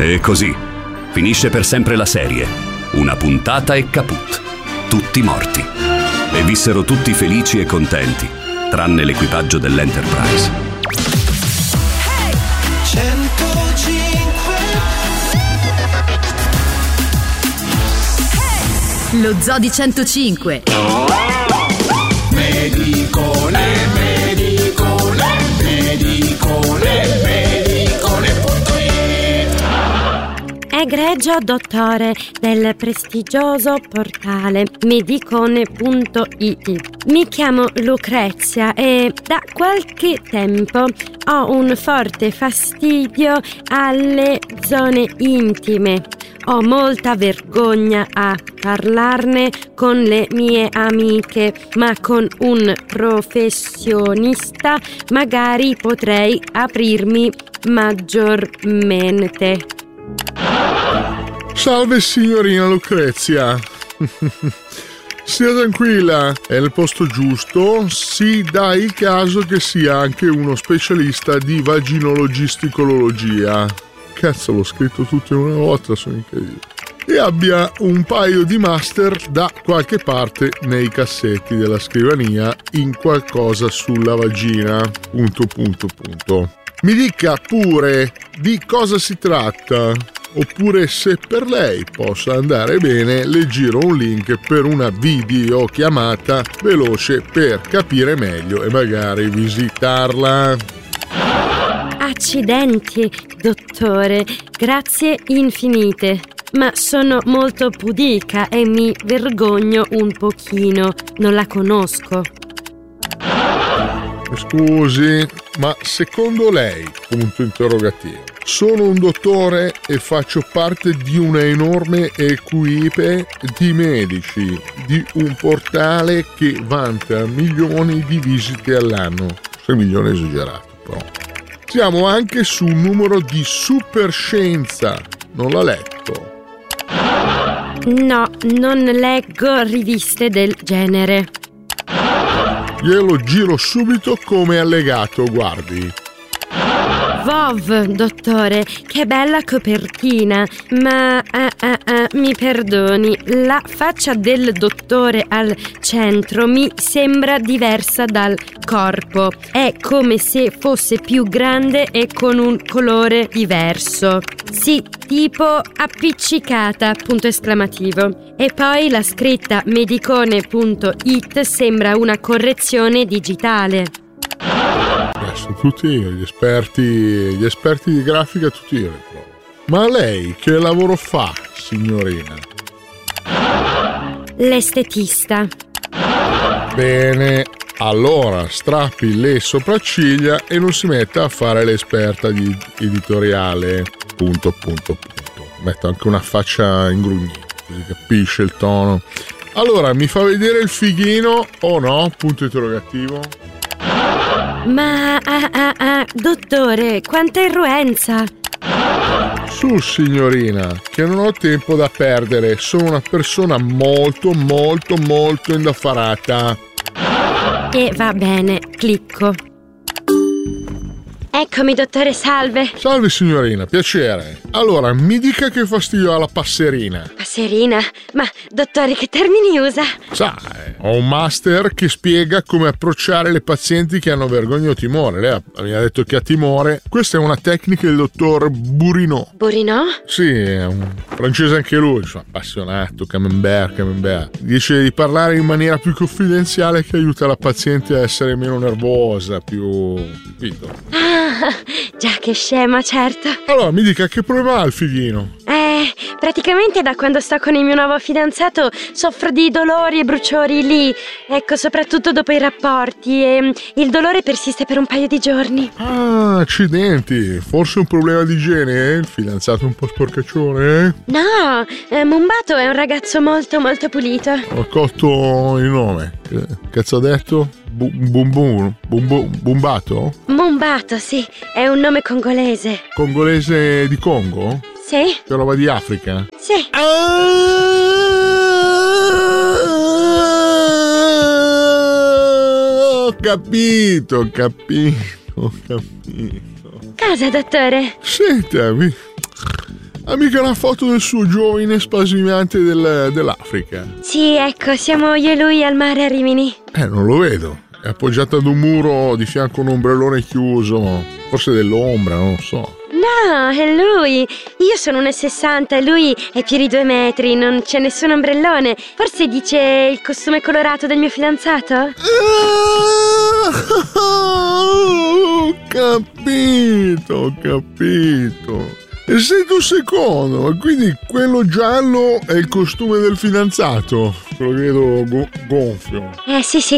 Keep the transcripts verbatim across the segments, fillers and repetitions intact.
E così finisce per sempre la serie. Una puntata e caput. Tutti morti. E vissero tutti felici e contenti, tranne l'equipaggio dell'Enterprise. centocinque Lo Zoo di centocinque. Medicone, medicone, medicone, medicone punto it. Egregio dottore del prestigioso portale medicone punto it. Mi chiamo Lucrezia e da qualche tempo ho un forte fastidio alle zone intime. Ho molta vergogna a parlarne con le mie amiche, ma con un professionista magari potrei aprirmi maggiormente. Salve signorina Lucrezia. Stia tranquilla, è nel posto giusto. Si dà il caso che sia anche uno specialista di vaginologisticologia. Cazzo, l'ho scritto tutto in una volta, sono incredibile. E abbia un paio di master da qualche parte nei cassetti della scrivania in qualcosa sulla vagina. Punto, punto, punto. Mi dica pure di cosa si tratta, oppure se per lei possa andare bene le giro un link per una videochiamata veloce per capire meglio e magari visitarla. Accidenti, dottore, grazie infinite, ma sono molto pudica e mi vergogno un pochino, non la conosco. Scusi, ma secondo lei, punto interrogativo, sono un dottore e faccio parte di una enorme equipe di medici, di un portale che vanta milioni di visite all'anno. sei milioni esagerato, però. Siamo anche su un numero di superscienza. Non l'ha letto? No, non leggo riviste del genere. Glielo giro subito come allegato, guardi. Vov, dottore, che bella copertina, ma uh, uh, uh, mi perdoni, la faccia del dottore al centro mi sembra diversa dal corpo. È come se fosse più grande e con un colore diverso. Sì, tipo appiccicata, punto esclamativo. E poi la scritta medicone punto it sembra una correzione digitale. Sono tutti io, gli esperti, gli esperti di grafica, tutti io le provo. Ma lei che lavoro fa, signorina? L'estetista. Bene, allora strappi le sopracciglia e non si metta a fare l'esperta di editoriale. Punto, punto, punto. Metto anche una faccia ingrugnita, così capisce il tono. Allora, mi fa vedere il fighino o no? Punto interrogativo. Ma, ah, ah, ah, dottore, quanta irruenza! Su, signorina, che non ho tempo da perdere. Sono una persona molto, molto, molto indaffarata. E va bene, clicco. Eccomi, dottore, salve. Salve, signorina, piacere. Allora, mi dica che fastidio ha la passerina. Passerina? Ma, dottore, che termini usa? Sa, eh, ho un master che spiega come approcciare le pazienti che hanno vergogna o timore. Lei mi ha detto che ha timore. Questa è una tecnica del dottor Bourrinot. Bourrinot? Sì, è un francese anche lui, sono appassionato, camembert, camembert. Dice di parlare in maniera più confidenziale che aiuta la paziente a essere meno nervosa, più... capito? Ah, già che scema, certo. Allora, mi dica che problema ha il fighino? Eh, praticamente da quando sto con il mio nuovo fidanzato soffro di dolori e bruciori lì. Ecco, soprattutto dopo i rapporti, e il dolore persiste per un paio di giorni. Ah, accidenti. Forse un problema di igiene, eh? Il fidanzato è un po' sporcaccione, eh? No, eh, Mumbato è un ragazzo molto molto pulito. Ho colto il nome. Che cazzo ha detto? Bum bum bum Bumbato? Mumbato, sì, è un nome congolese. Congolese di Congo? Sì. Che roba di Africa? Sì. Ah, ho capito, ho capito, ho capito. Cosa, dottore? Senta, mi, ha mica una foto del suo giovine spasimante del, dell'Africa? Sì, ecco, siamo io e lui al mare a Rimini. Eh, non lo vedo. È appoggiata ad un muro di fianco a un ombrellone chiuso. Forse dell'ombra, non lo so. No, è lui. Io sono uno e sessanta e lui è più di due metri. Non c'è nessun ombrellone. Forse dice il costume colorato del mio fidanzato? Ah, ho capito, ho capito. E sei tu secondo, quindi quello giallo è il costume del fidanzato? Te lo vedo go- gonfio. Eh, sì, sì.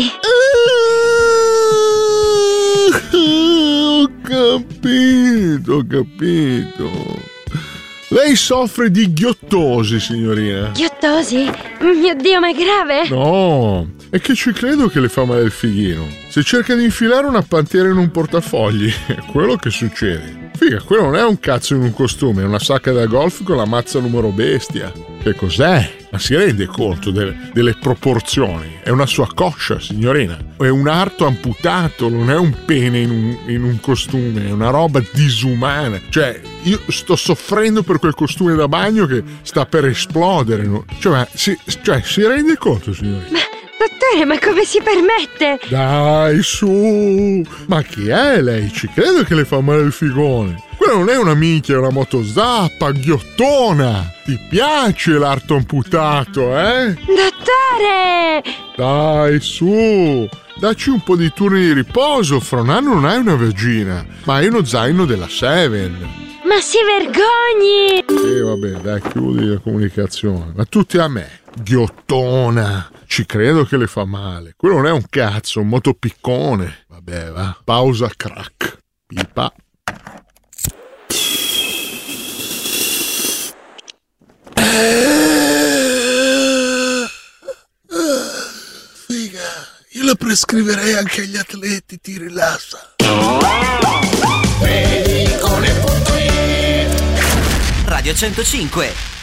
Ah, ho capito, ho capito. Lei soffre di ghiottosi, signorina. Ghiottosi? Mio Dio, ma è grave? No, è che ci credo che le fa male il fighino. Se cerca di infilare una pantera in un portafogli, è quello che succede. Figa, quello non è un cazzo in un costume, è una sacca da golf con la mazza numero bestia. Che cos'è? Ma si rende conto de- delle proporzioni? È una sua coscia, signorina. È un arto amputato, non è un pene in un, in un costume, è una roba disumana. Cioè, io sto soffrendo per quel costume da bagno che sta per esplodere. No? Cioè, ma si, cioè, si rende conto, signorina? Ma, dottore, ma come si permette? Dai, su! Ma chi è lei? Ci credo che le fa male il figone. Quella non è una minchia, è una motozappa, ghiottona! Ti piace l'arto amputato, eh? Dottore! Dai, su! Dacci un po' di turni di riposo, fra un anno non hai una vagina, ma hai uno zaino della Seven. Ma si vergogni! Sì, vabbè, dai, chiudi la comunicazione. Ma tutti a me, ghiottona! Ci credo che le fa male. Quello non è un cazzo, un motopiccone. Vabbè, va. Pausa, crack. Pipa. Figa, io la prescriverei anche agli atleti, ti rilassa. Medicone punto it Radio centocinque